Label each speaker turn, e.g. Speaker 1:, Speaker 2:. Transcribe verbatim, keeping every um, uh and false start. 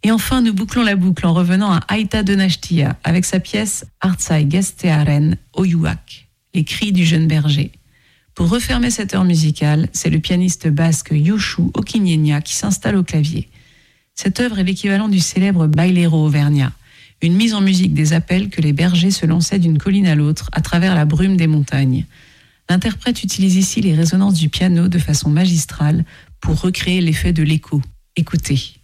Speaker 1: Et enfin, nous bouclons la boucle en revenant à Aita Donastia avec sa pièce Artsai Gestearen Oyuak, les cris du jeune berger. Pour refermer cette heure musicale, c'est le pianiste basque Yoshu Okiñena qui s'installe au clavier. Cette œuvre est l'équivalent du célèbre Bailero auvergnat, une mise en musique des appels que les bergers se lançaient d'une colline à l'autre à travers la brume des montagnes. L'interprète utilise ici les résonances du piano de façon magistrale pour recréer l'effet de l'écho. Écoutez.